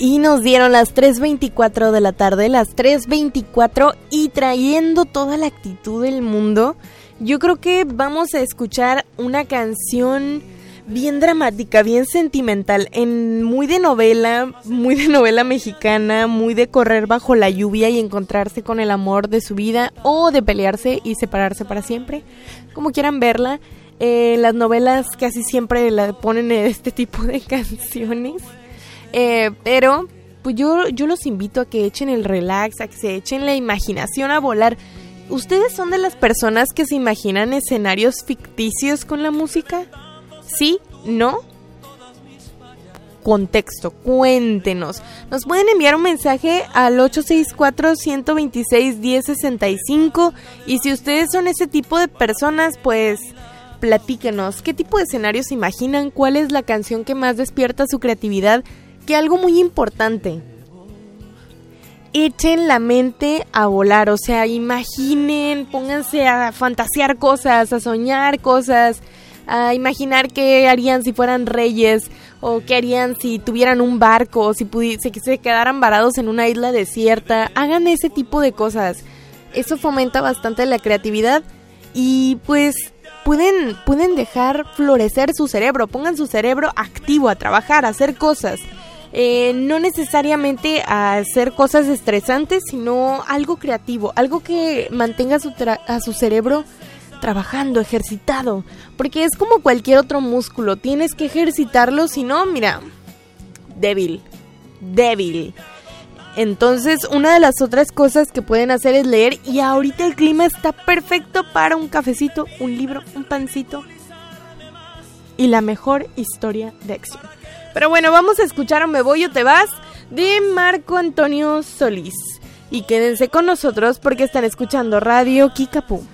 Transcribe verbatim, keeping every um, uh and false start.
Y nos dieron las tres veinticuatro de la tarde, las tres veinticuatro, y trayendo toda la actitud del mundo, yo creo que vamos a escuchar una canción bien dramática, bien sentimental, en muy de novela, muy de novela mexicana, muy de correr bajo la lluvia y encontrarse con el amor de su vida, o de pelearse y separarse para siempre, como quieran verla. Eh, las novelas casi siempre la ponen en este tipo de canciones. Eh, pero pues yo, yo los invito a que echen el relax, a que se echen la imaginación a volar. ¿Ustedes son de las personas que se imaginan escenarios ficticios con la música? ¿Sí? ¿No? Contexto, cuéntenos. Nos pueden enviar un mensaje al ocho seis cuatro, uno dos seis, uno cero seis cinco, y si ustedes son ese tipo de personas, pues platíquenos. ¿Qué tipo de escenarios se imaginan? ¿Cuál es la canción que más despierta su creatividad? Que algo muy importante, echen la mente a volar, o sea, imaginen, pónganse a fantasear cosas, a soñar cosas, a imaginar qué harían si fueran reyes, o qué harían si tuvieran un barco, o si pudi- si se quedaran varados en una isla desierta. Hagan ese tipo de cosas, eso fomenta bastante la creatividad y pues pueden, pueden dejar florecer su cerebro, pongan su cerebro activo a trabajar, a hacer cosas. Eh, no necesariamente a hacer cosas estresantes, sino algo creativo, algo que mantenga su tra- a su cerebro trabajando, ejercitado, porque es como cualquier otro músculo, tienes que ejercitarlo, si no, mira, débil, débil. Entonces, una de las otras cosas que pueden hacer es leer, y ahorita el clima está perfecto para un cafecito, un libro, un pancito y la mejor historia de acción. Pero bueno, vamos a escuchar a Me Voy o Te Vas de Marco Antonio Solís. Y quédense con nosotros porque están escuchando Radio Kickapoo.